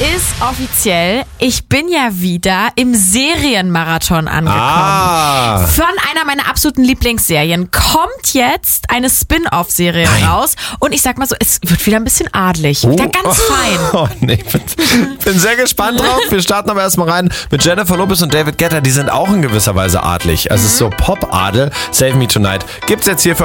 ist offiziell. Ich bin ja wieder im Serienmarathon angekommen. Von einer meiner absoluten Lieblingsserien kommt jetzt eine Spin-off-Serie raus. Und ich sag mal so, es wird wieder ein bisschen adlig. Wieder ganz fein. Oh, nee, bin sehr gespannt drauf. Wir starten aber erstmal rein mit Jennifer Lopez und David Guetta. Die sind auch in gewisser Weise adlig. Also es ist so Pop-Adel. Save Me Tonight. Gibt's jetzt hier für